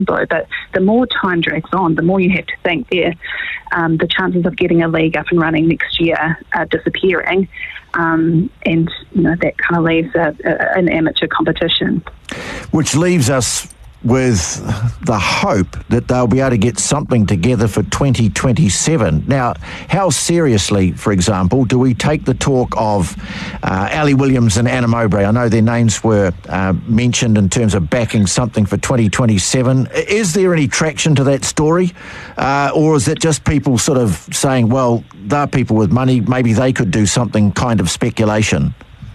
blow. But the more time drags on, the more you have to think the chances of getting a league up and running next year are disappearing, and that kind of leaves an amateur competition. Which leaves us with the hope that they'll be able to get something together for 2027. Now, how seriously, for example, do we take the talk of Ali Williams and Anna Mowbray? I know their names were mentioned in terms of backing something for 2027. Is there any traction to that story? Or is it just people sort of saying, well, they're people with money, maybe they could do something, kind of speculation?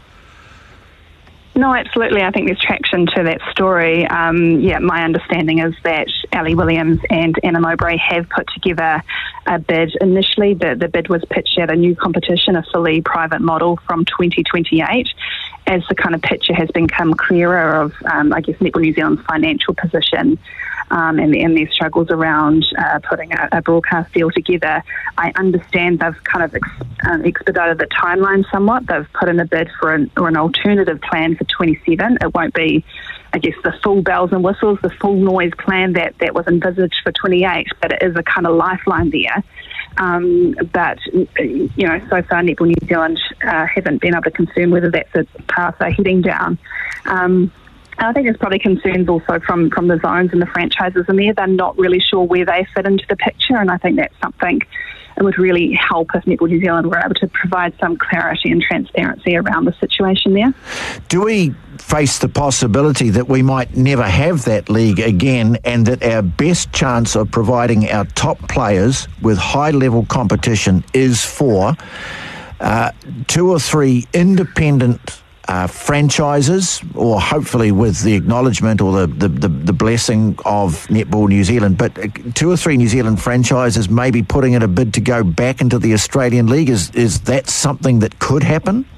No, absolutely. I think there's traction to that story. My understanding is that Ali Williams and Anna Mowbray have put together a bid. Initially, the bid was pitched at a new competition, a fully private model from 2028. As the kind of picture has become clearer of, Netball New Zealand's financial position and their struggles around putting a broadcast deal together, I understand they've kind of expedited the timeline somewhat. They've put in a bid for an alternative plan for 27. It won't be, the full bells and whistles, the full noise plan that was envisaged for 28, but it is a kind of lifeline there. But so far Netball New Zealand haven't been able to confirm whether that's a path they're heading down. I think there's probably concerns also from the zones and the franchises in there. They're not really sure where they fit into the picture, and I think that's something that would really help if Netball New Zealand were able to provide some clarity and transparency around the situation there. Do we face the possibility that we might never have that league again, and that our best chance of providing our top players with high-level competition is for 2 or 3 independent franchises, or hopefully with the acknowledgement or the blessing of Netball New Zealand, but 2 or 3 New Zealand franchises maybe putting in a bid to go back into the Australian League? Is that something that could happen?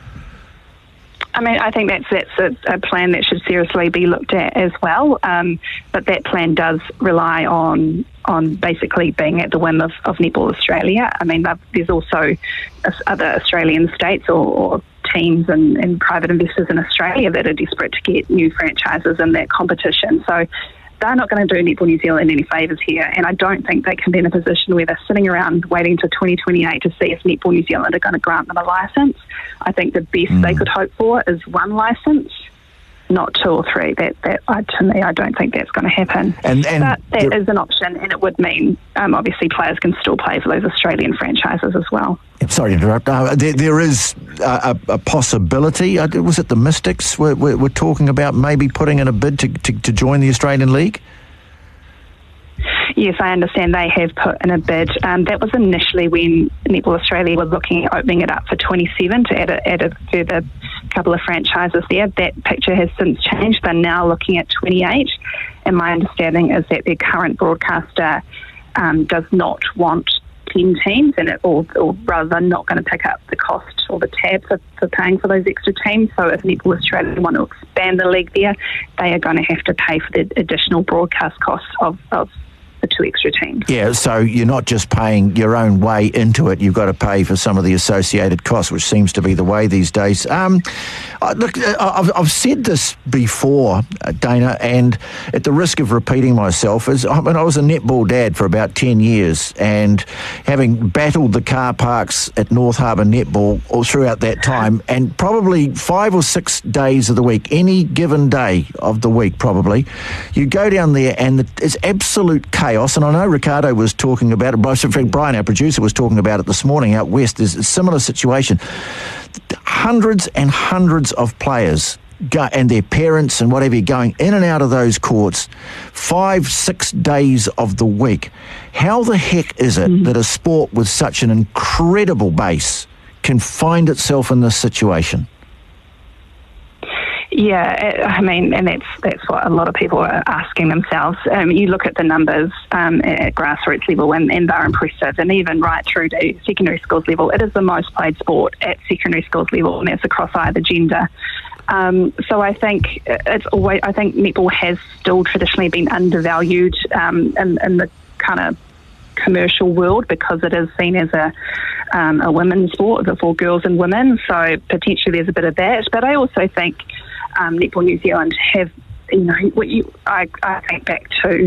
I mean, I think that's a plan that should seriously be looked at as well. But that plan does rely on basically being at the whim of Netball Australia. I mean, there's also other Australian states or teams and private investors in Australia that are desperate to get new franchises in that competition. So they're not going to do Netball New Zealand any favours here, and I don't think they can be in a position where they're sitting around waiting to 2028 to see if Netball New Zealand are going to grant them a licence. I think the best they could hope for is 1 licence, not 2 or 3. To me, I don't think that's going to happen. But that is an option, and it would mean obviously players can still play for those Australian franchises as well. Sorry to interrupt. There is a possibility. Was it the Mystics we're talking about maybe putting in a bid to join the Australian League? Yes, I understand they have put in a bid. That was initially when Netball Australia was looking at opening it up for 27 to add a further couple of franchises there. That picture has since changed. They're now looking at 28, and my understanding is that their current broadcaster does not want 10 teams, or rather they're not going to pick up the cost or the tab for paying for those extra teams. So if Netball Australia want to expand the league there, they are going to have to pay for the additional broadcast costs of the 2 extra teams. Yeah, so you're not just paying your own way into it, you've got to pay for some of the associated costs, which seems to be the way these days. Look, I've said this before, Dana, and at the risk of repeating myself, I was a netball dad for about 10 years, and having battled the car parks at North Harbour Netball all throughout that time, and probably 5 or 6 days of the week, any given day of the week probably, you go down there and it's absolute chaos. And I know Ricardo was talking about it, in fact Brian, our producer, was talking about it this morning out west. There's a similar situation. Hundreds and hundreds of players and their parents and whatever going in and out of those courts 5-6 days of the week. How the heck is it that a sport with such an incredible base can find itself in this situation? Yeah, I mean, and that's what a lot of people are asking themselves. You look at the numbers at grassroots level, and they're impressive, and even right through to secondary schools level. It is the most played sport at secondary schools level, and that's across either gender. So I think netball has still traditionally been undervalued in the kind of commercial world, because it is seen as a women's sport for girls and women. So potentially there's a bit of that. But I also think Netball New Zealand have I think back to